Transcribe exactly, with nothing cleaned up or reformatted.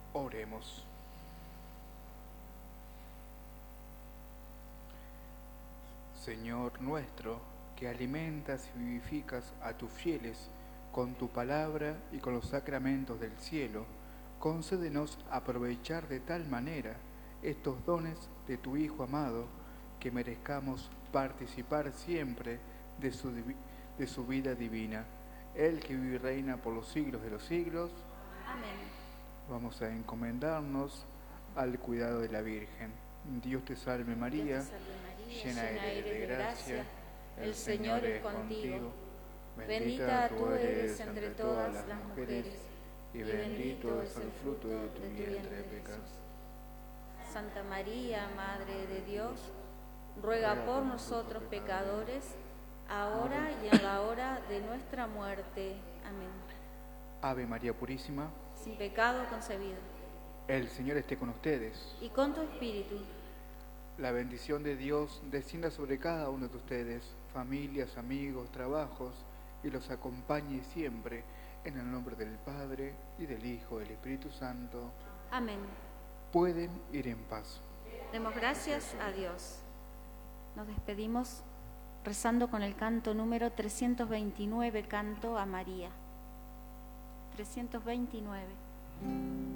Oremos. Señor nuestro, que alimentas y vivificas a tus fieles con tu palabra y con los sacramentos del cielo, concédenos aprovechar de tal manera estos dones de tu Hijo amado, que merezcamos participar siempre de su, de su vida divina. Él que vive y reina por los siglos de los siglos. Amén. Vamos a encomendarnos al cuidado de la Virgen. Dios te salve María, Dios te salve María, llena eres de gracia, el Señor es contigo. Bendita tú eres entre todas las mujeres, y bendito es el fruto de tu vientre, Jesús. Santa María, Madre de Dios, ruega por nosotros pecadores, ahora y en la hora de nuestra muerte. Amén. Ave María Purísima, sin pecado concebido. El Señor esté con ustedes. Y con tu espíritu. La bendición de Dios descienda sobre cada uno de ustedes, familias, amigos, trabajos, y los acompañe siempre, en el nombre del Padre, y del Hijo, y del Espíritu Santo. Amén. Pueden ir en paz. Demos gracias a Dios. Nos despedimos rezando con el canto número trescientos veintinueve, canto a María. trescientos veintinueve.